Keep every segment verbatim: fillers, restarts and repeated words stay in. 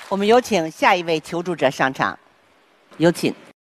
我们有请下一位求助者上场，有请。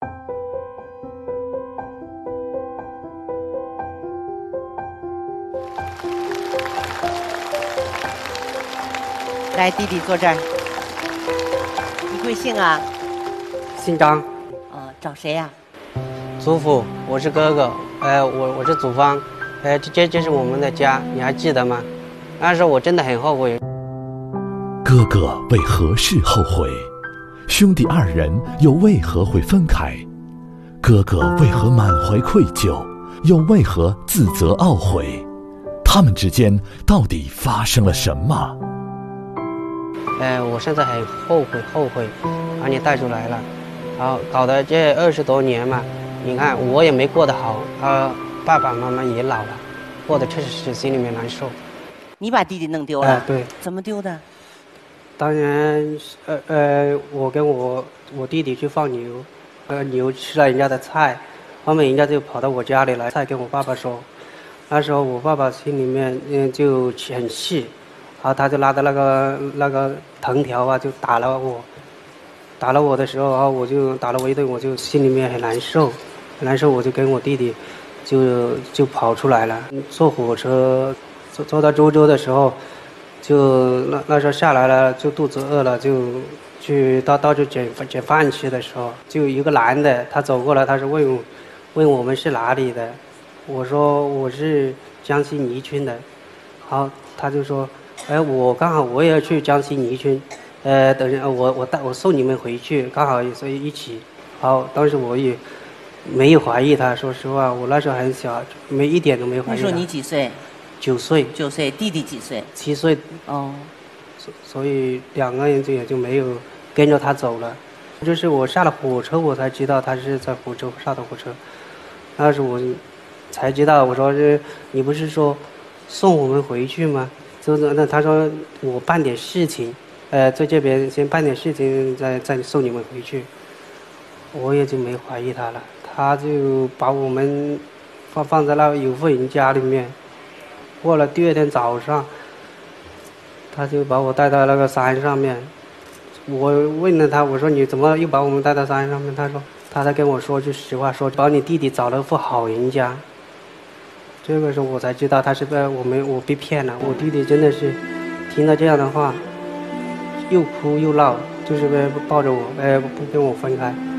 来，弟弟坐这儿。你贵姓啊？ 姓张。 哦，找谁呀、 啊？祖父，我是哥哥。呃，我我是祖方。呃，这这这是我们的家，你还记得吗？那时候我真的很后悔。 哥哥为何事后悔？兄弟二人又为何会分开？哥哥为何满怀愧疚，又为何自责懊悔？他们之间到底发生了什么？ 呃，我现在很后悔，后悔把你带出来了，然后搞得这二十多年嘛，你看我也没过得好，啊，爸爸妈妈也老了，过得确实是心里面难受。 你把弟弟弄丢了？ 呃、对。 怎么丢的？ 当然，呃呃，我跟我我弟弟去放牛，呃，牛吃了人家的菜，后面人家就跑到我家里来，再跟我爸爸说，那时候我爸爸心里面嗯就很气。然后他就拿着那个那个藤条啊，就打了我，打了我的时候，然后我就打了我一顿，我就心里面很难受，很难受，我就跟我弟弟就就跑出来了。坐火车坐坐到周州的时候，就那那时候下来了，就肚子饿了，就去到到处捡捡饭吃的时候，就一个男的，他走过来，他是问问我们是哪里的，我说我是江西宜春的，然后他就说。哎，我刚好我也要去江西宜春，呃，等下我我带我送你们回去，刚好所以一起。好，当时我也没有怀疑他，说实话，我那时候很小，没一点都没怀疑他。 那时候你几岁？ 九岁。 九岁，弟弟几岁？ 七岁。 哦， 所所以两个人就也就没有跟着他走了。就是我下了火车，我才知道他是在福州上的火车。那时我才知道，我说是你不是说送我们回去吗？就是那他说我办点事情，呃，在这边先办点事情，再再送你们回去。我也就没怀疑他了，他就把我们放放在那有妇人家里面。过了第二天早上，他就把我带到那个山上面。我问了他，我说你怎么又把我们带到山上面？他说他在跟我说句实话，说把你弟弟找了副好人家。这个时候我才知道他是被我们我被骗了。我弟弟真的是听到这样的话，又哭又闹，就是被抱着我，哎，不跟我分开。